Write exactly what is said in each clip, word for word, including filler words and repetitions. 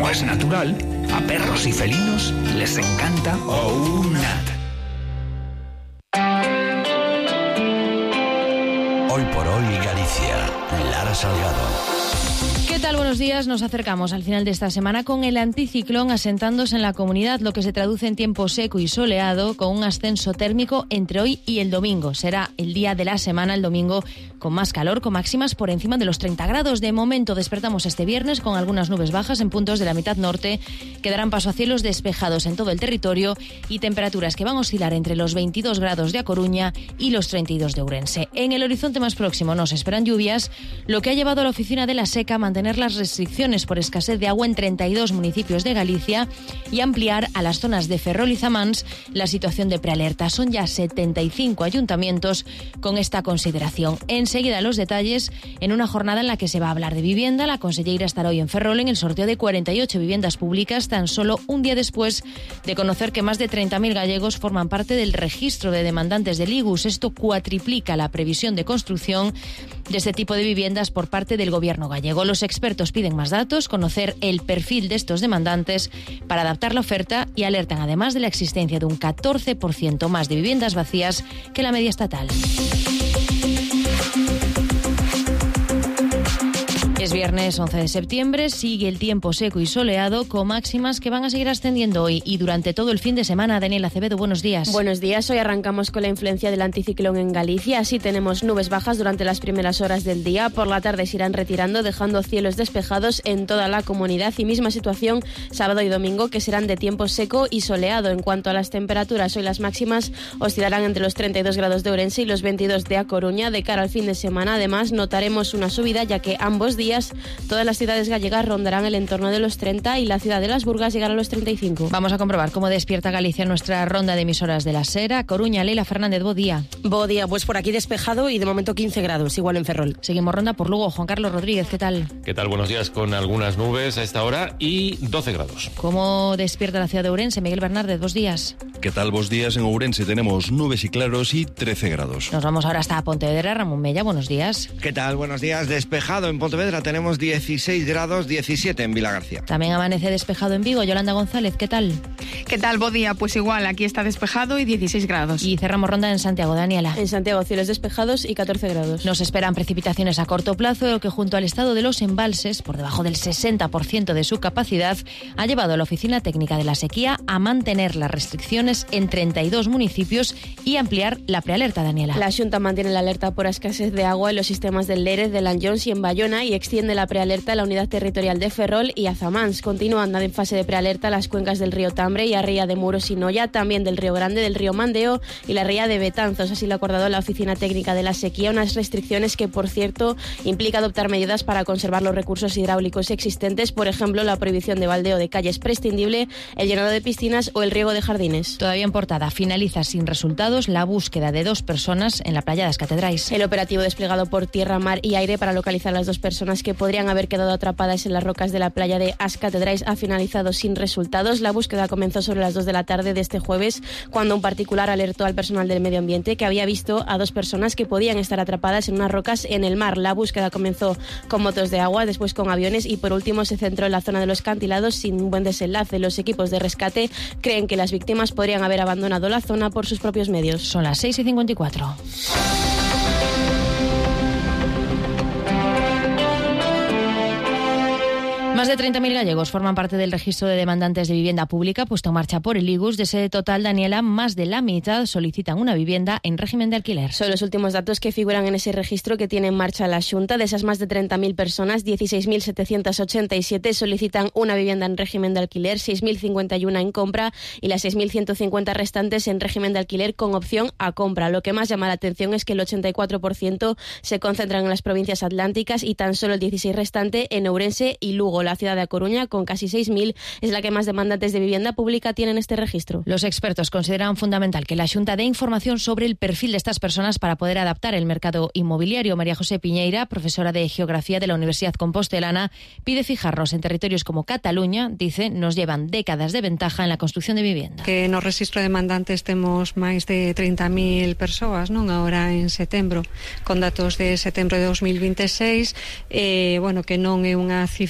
agua es natural, a perros y felinos les encanta OUNAT. Hoy por hoy Galicia, Lara Salgado. ¿Qué tal? Buenos días. Nos acercamos al final de esta semana con el anticiclón asentándose en la comunidad, lo que se traduce en tiempo seco y soleado con un ascenso térmico entre hoy y el domingo. Será el día de la semana, el domingo, con más calor, con máximas por encima de los treinta grados. De momento despertamos este viernes con algunas nubes bajas en puntos de la mitad norte que darán paso a cielos despejados en todo el territorio y temperaturas que van a oscilar entre los veintidós grados de A Coruña y los treinta y dos de Ourense. En el horizonte más próximo nos esperan lluvias, lo que ha llevado a la Oficina de la Seca a mantener las restricciones por escasez de agua en treinta y dos municipios de Galicia y ampliar a las zonas de Ferrol y Zamáns la situación de prealerta. Son ya setenta y cinco ayuntamientos con esta consideración. Enseguida los detalles en una jornada en la que se va a hablar de vivienda. La conselleira estará hoy en Ferrol en el sorteo de cuarenta y ocho viviendas públicas, tan solo un día después de conocer que más de treinta mil gallegos forman parte del registro de demandantes del I G U S. Esto cuatriplica la previsión de construcción de este tipo de viviendas por parte del gobierno gallego. Los expertos piden más datos, conocer el perfil de estos demandantes para adaptar la oferta y alertan además de la existencia de un catorce por ciento más de viviendas vacías que la media estatal. Es viernes once de septiembre, sigue el tiempo seco y soleado con máximas que van a seguir ascendiendo hoy y durante todo el fin de semana. Daniela Acevedo, buenos días. Buenos días, hoy arrancamos con la influencia del anticiclón en Galicia. Así tenemos nubes bajas durante las primeras horas del día. Por la tarde se irán retirando, dejando cielos despejados en toda la comunidad y misma situación sábado y domingo, que serán de tiempo seco y soleado. En cuanto a las temperaturas, hoy las máximas oscilarán entre los treinta y dos grados de Ourense y los veintidós de A Coruña. De cara al fin de semana, además, notaremos una subida, ya que ambos días todas las ciudades gallegas rondarán el entorno de los treinta y la ciudad de Las Burgas llegará a los treinta y cinco. Vamos a comprobar cómo despierta Galicia nuestra ronda de emisoras de la Sera. Coruña, Leila Fernández, bo día. Bo día, pues por aquí despejado y de momento quince grados, igual en Ferrol. Seguimos ronda por Lugo. Juan Carlos Rodríguez, ¿qué tal? ¿Qué tal? Buenos días, con algunas nubes a esta hora y doce grados. ¿Cómo despierta la ciudad de Ourense? Miguel Bernárdez, dos días. ¿Qué tal? Vos días en Ourense tenemos nubes y claros y trece grados. Nos vamos ahora hasta Pontevedra. Ramón Mella, buenos días. ¿Qué tal? Buenos días. Despejado en Pontevedra tenemos dieciséis grados, diecisiete en Vilagarcía. También amanece despejado en Vigo. Yolanda González, ¿qué tal? ¿Qué tal? Buen día. Pues igual, aquí está despejado y dieciséis grados. Y cerramos ronda en Santiago. Daniela. En Santiago, cielos despejados y catorce grados. Nos esperan precipitaciones a corto plazo, lo que junto al estado de los embalses, por debajo del sesenta por ciento de su capacidad, ha llevado a la Oficina Técnica de la Sequía a mantener las restricciones en treinta y dos municipios y ampliar la prealerta, Daniela. La Xunta mantiene la alerta por escasez de agua en los sistemas del Lérez, de Lanllóns y en Bayona y extiende la prealerta a la unidad territorial de Ferrol y a Zamáns. Continúan en fase de prealerta las cuencas del río Tambre y a ría de Muros y Noia, también del río Grande, del río Mandeo y la ría de Betanzos. Así lo ha acordado la Oficina Técnica de la Sequía, unas restricciones que, por cierto, implica adoptar medidas para conservar los recursos hidráulicos existentes, por ejemplo, la prohibición de baldeo de calles prescindible, el llenado de piscinas o el riego de jardines. Todavía en Portada, finaliza sin resultados la búsqueda de dos personas en la playa de As Catedrais. El operativo desplegado por tierra, mar y aire para localizar a las dos personas que podrían haber quedado atrapadas en las rocas de la playa de As Catedrais ha finalizado sin resultados. La búsqueda comenzó sobre las dos de la tarde de este jueves, cuando un particular alertó al personal del medio ambiente que había visto a dos personas que podían estar atrapadas en unas rocas en el mar. La búsqueda comenzó con motos de agua, después con aviones y por último se centró en la zona de los acantilados sin un buen desenlace. Los equipos de rescate creen que las víctimas podrían haber abandonado la zona por sus propios medios. Son las seis y cincuenta y cuatro. Más de treinta mil gallegos forman parte del registro de demandantes de vivienda pública puesto en marcha por el I G U S. De ese total, Daniela, más de la mitad solicitan una vivienda en régimen de alquiler. Son los últimos datos que figuran en ese registro que tiene en marcha la Xunta. De esas más de treinta mil personas, dieciséis mil setecientos ochenta y siete solicitan una vivienda en régimen de alquiler, seis mil cincuenta y uno en compra y las seis mil ciento cincuenta restantes en régimen de alquiler con opción a compra. Lo que más llama la atención es que el ochenta y cuatro por ciento se concentran en las provincias atlánticas y tan solo el dieciséis por ciento restante en Ourense y Lugo. La ciudad de A Coruña, con casi seis mil, es la que más demandantes de vivienda pública tiene en este registro. Los expertos consideran fundamental que la Xunta dé información sobre el perfil de estas personas para poder adaptar el mercado inmobiliario. María José Piñeira, profesora de Geografía de la Universidad Compostelana, pide fijarnos en territorios como Cataluña, dice, nos llevan décadas de ventaja en la construcción de vivienda. Que no registro de demandantes temos máis de treinta mil persoas, non? Agora en setembro, con datos de setembro de dos mil vinte e seis, eh, bueno, que non é unha cifra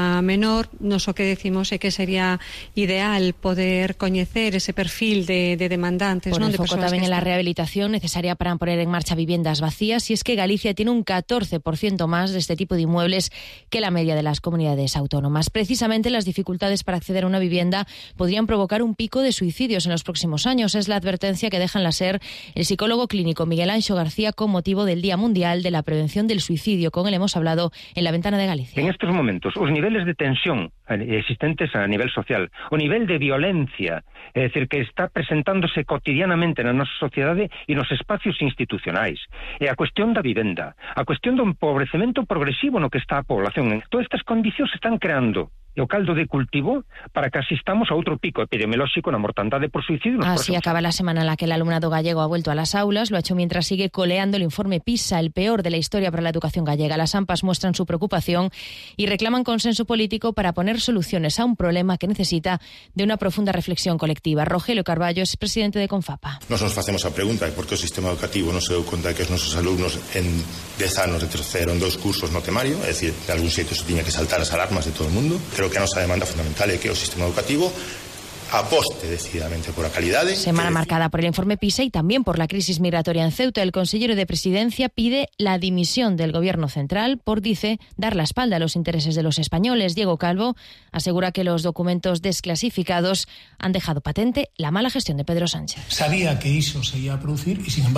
unha menor, nos o que decimos é que sería ideal poder coñecer ese perfil de, de demandantes. Por non? el De foco persoas también que en la están... rehabilitación necesaria para poner en marcha viviendas vacías, y es que Galicia tiene un catorce por ciento más de este tipo de inmuebles que la media de las comunidades autónomas. Precisamente las dificultades para acceder a una vivienda podrían provocar un pico de suicidios en los próximos años. Es la advertencia que deja en la SER el psicólogo clínico Miguel Anxo García con motivo del Día Mundial de la Prevención del Suicidio. Con él hemos hablado en La Ventana de Galicia. En estos momentos, os niveles de tensión existentes a nivel social, o nivel de violencia, é dicir, que está presentándose cotidianamente na nosa sociedade e nos espacios institucionais, e a cuestión da vivenda, a cuestión do empobrecemento progresivo no que está a población. Todas estas condicións se están creando o caldo de cultivo para que asistamos a outro pico epidemiolóxico na mortandade por suicidio. Así acaba la semana en la que el alumnado gallego ha vuelto a las aulas. Lo ha hecho mientras sigue coleando el informe PISA, el peor de la historia para la educación gallega. Las AMPAs muestran su preocupación y reclaman consenso político para poner soluciones a un problema que necesita de una profunda reflexión colectiva. Rogelio Carballo es presidente de Confapa. Nos nos facemos a pregunta de por que o sistema educativo non se deu conta de que os nosos alumnos en dez anos de terceiro en dos cursos no temario, é dicir, de algún xeito se tiña que saltar as alarmas de todo o mundo. Creo que a nosa demanda fundamental é que o sistema educativo aposte decididamente por a calidade. Semana que... marcada por el informe PISA y también por la crisis migratoria en Ceuta. El consejero de Presidencia pide la dimisión del Gobierno central por, dice, dar la espalda a los intereses de los españoles. Diego Calvo asegura que los documentos desclasificados han dejado patente la mala gestión de Pedro Sánchez. Sabía que iso se ia a producir e, sin embargo,